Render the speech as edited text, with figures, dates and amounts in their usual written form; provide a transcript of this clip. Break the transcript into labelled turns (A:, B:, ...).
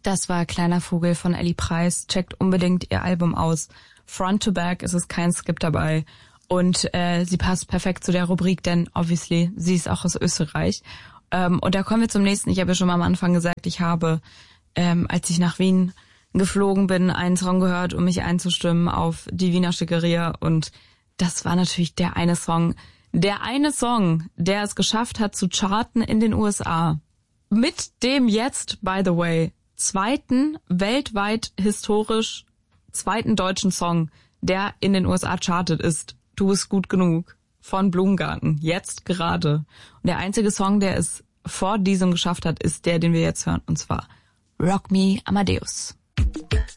A: Das war Kleiner Vogel von Ellie Preis. Checkt unbedingt ihr Album aus. Front to Back ist es kein Skip dabei. Und sie passt perfekt zu der Rubrik, denn obviously, sie ist auch aus Österreich. Und da kommen wir zum nächsten. Ich habe ja schon mal am Anfang gesagt, ich habe, als ich nach Wien geflogen bin, einen Song gehört, um mich einzustimmen auf die Wiener Schickeria. Und das war natürlich der eine Song, der es geschafft hat zu charten in den USA. Mit dem jetzt, by the way, weltweit historisch zweiten deutschen Song, der in den USA chartet ist. Du bist gut genug von Blumengarten. Jetzt gerade. Und der einzige Song, der es vor diesem geschafft hat, ist der, den wir jetzt hören. Und zwar Rock Me Amadeus.